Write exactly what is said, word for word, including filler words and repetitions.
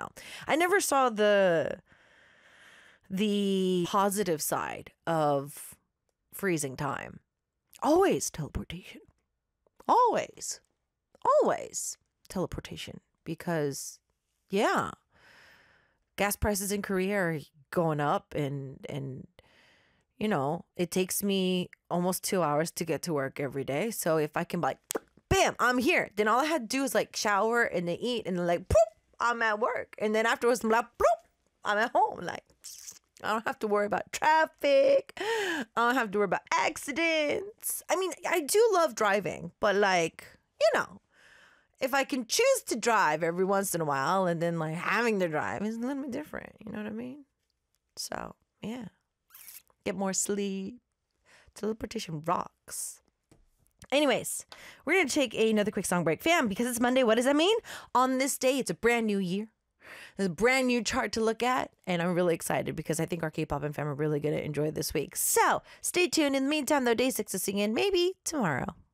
know. I never saw the the positive side of freezing time. Always teleportation. Always. Always teleportation. Because, yeah, gas prices in Korea are going up and, and you know, it takes me almost two hours to get to work every day. So if I can like, bam, I'm here. Then all I had to do is like shower and then eat and then like, poop, I'm at work. And then afterwards, I'm like, poop, I'm at home. Like, I don't have to worry about traffic. I don't have to worry about accidents. I mean, I do love driving, but like, you know, if I can choose to drive every once in a while and then like having to drive is a little bit different. You know what I mean? So, yeah. Get more sleep. Teleportation rocks. Anyways, we're going to take another quick song break. Fam, because it's Monday, what does that mean? On this day, it's a brand new year. There's a brand new chart to look at, and I'm really excited because I think our K-pop and fam are really going to enjoy this week. So stay tuned. In the meantime, though, day six is singing maybe tomorrow.